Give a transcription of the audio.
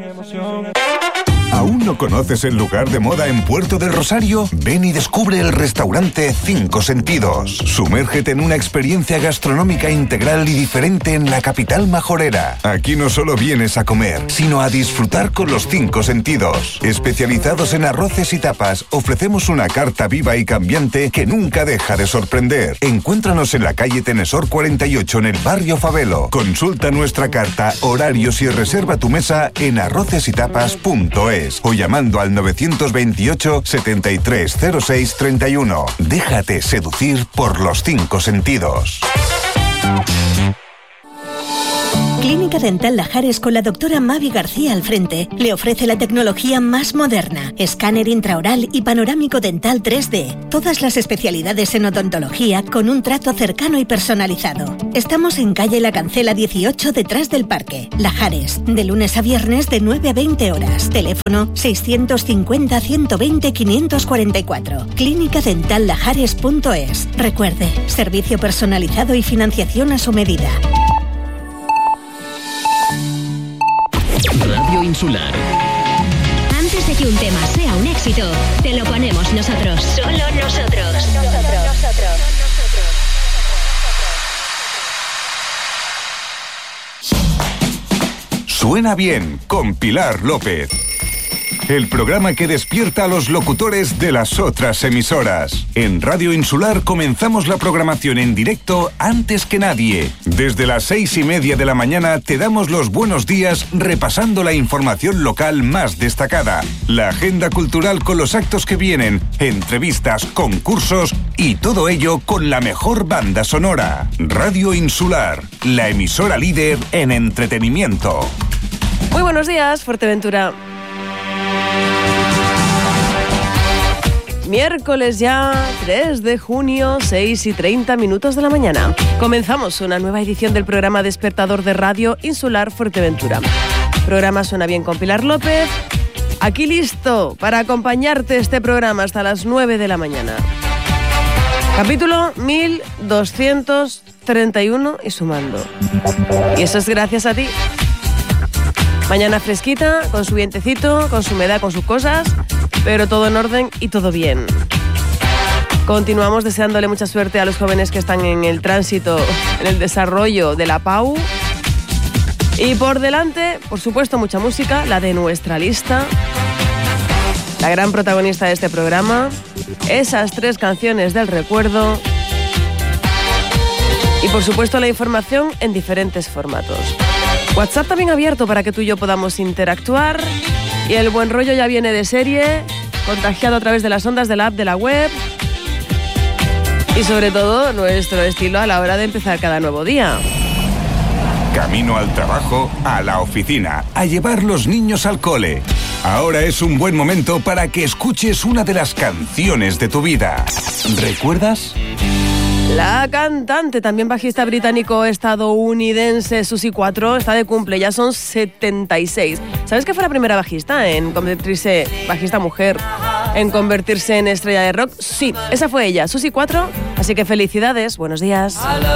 ¿Aún no conoces el lugar de moda en Puerto del Rosario? Ven y descubre el restaurante Cinco Sentidos. Sumérgete en una experiencia gastronómica integral y diferente en la capital majorera. Aquí no solo vienes a comer, sino a disfrutar con los cinco sentidos. Especializados en arroces y tapas, ofrecemos una carta viva y cambiante que nunca deja de sorprender. Encuéntranos en la calle Tenesor 48 en el barrio Fabelo. Consulta nuestra carta, horarios y reserva tu mesa en arrocesytapas.es. O llamando al 928 7306 31. Déjate seducir por los cinco sentidos. Clínica Dental Lajares con la doctora Mavi García al frente le ofrece la tecnología más moderna, escáner intraoral y panorámico dental 3D. Todas las especialidades en odontología con un trato cercano y personalizado. Estamos en calle La Cancela 18 detrás del parque. Lajares, de lunes a viernes de 9 a 20 horas. Teléfono 650 120 544. clínicadentallajares.es. Recuerde, servicio personalizado y financiación a su medida. Radio Insular. Antes de que un tema sea un éxito, te lo ponemos nosotros. Solo nosotros. Suena bien con Pilar López. El programa que despierta a los locutores de las otras emisoras. En Radio Insular comenzamos la programación en directo antes que nadie. Desde las 6:30 de la mañana te damos los buenos días repasando la información local más destacada, la agenda cultural con los actos que vienen, entrevistas, concursos y todo ello con la mejor banda sonora. Radio Insular, la emisora líder en entretenimiento. Muy buenos días, Fuerteventura. Miércoles ya, 3 de junio, 6:30 de la mañana. Comenzamos una nueva edición del programa despertador de Radio Insular Fuerteventura. Programa Suena Bien con Pilar López. Aquí listo para acompañarte este programa hasta las 9 de la mañana. Capítulo 1231 y sumando. Y eso es gracias a ti. Mañana fresquita, con su vientecito, con su humedad, con sus cosas, pero todo en orden y todo bien. Continuamos deseándole mucha suerte a los jóvenes que están en el tránsito, en el desarrollo de la PAU. Y por delante, por supuesto, mucha música, la de nuestra lista. La gran protagonista de este programa, esas 3 canciones del recuerdo. Y por supuesto la información en diferentes formatos. WhatsApp también abierto para que tú y yo podamos interactuar. Y el buen rollo ya viene de serie, contagiado a través de las ondas de la app de la web. Y sobre todo, nuestro estilo a la hora de empezar cada nuevo día. Camino al trabajo, a la oficina, a llevar los niños al cole. Ahora es un buen momento para que escuches una de las canciones de tu vida. ¿Recuerdas? La cantante, también bajista británico-estadounidense Suzy 4 está de cumple, ya son 76. ¿Sabes que fue la primera bajista en convertirse, bajista mujer, en convertirse en estrella de rock? Sí, esa fue ella, Suzy 4, así que felicidades, buenos días.